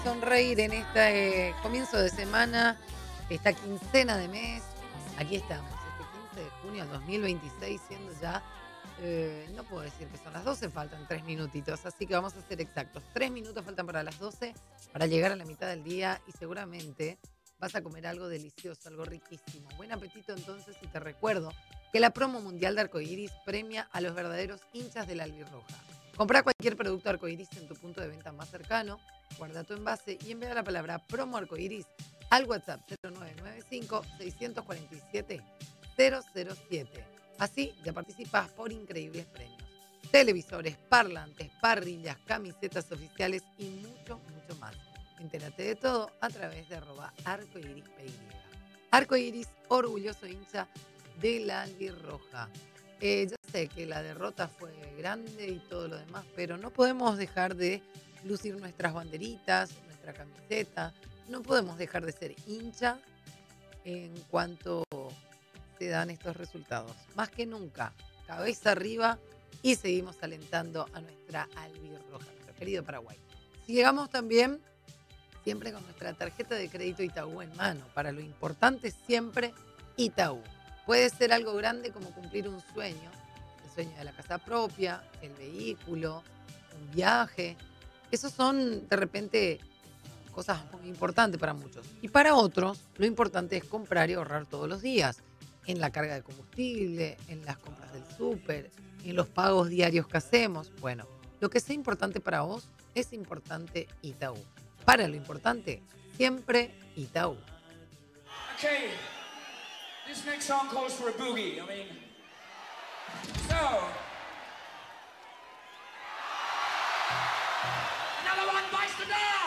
sonreír en este comienzo de semana, esta quincena de mes. Aquí estamos, este 15 de junio del 2026, siendo ya, no puedo decir que son las 12, faltan 3 minutitos, así que vamos a ser exactos. 3 minutos faltan para las 12, para llegar a la mitad del día y seguramente vas a comer algo delicioso, algo riquísimo. Buen apetito entonces, y te recuerdo que la promo mundial de Arcoiris premia a los verdaderos hinchas de la albirroja. Comprá cualquier producto Arcoiris en tu punto de venta más cercano, guarda tu envase y envía la palabra promo arcoiris al WhatsApp 0995-647-007. Así ya participas por increíbles premios. Televisores, parlantes, parrillas, camisetas oficiales y mucho, mucho más. Entérate de todo a través de @arcoirispy. Arcoiris, orgulloso hincha de la albirroja. Ya sé que la derrota fue grande y todo lo demás, pero no podemos dejar de lucir nuestras banderitas, nuestra camiseta. No podemos dejar de ser hincha en cuanto se dan estos resultados. Más que nunca, cabeza arriba y seguimos alentando a nuestra albirroja, nuestro querido Paraguay. Llegamos también siempre con nuestra tarjeta de crédito Itaú en mano. Para lo importante siempre Itaú. Puede ser algo grande como cumplir un sueño, el sueño de la casa propia, el vehículo, un viaje. Esos son de repente cosas muy importantes para muchos. Y para otros, lo importante es comprar y ahorrar todos los días. En la carga de combustible, en las compras del súper, en los pagos diarios que hacemos. Bueno, lo que sea importante para vos es importante Itaú. Para lo importante, siempre Itaú. Okay, this next song calls for a boogie. So, another one bites the dust.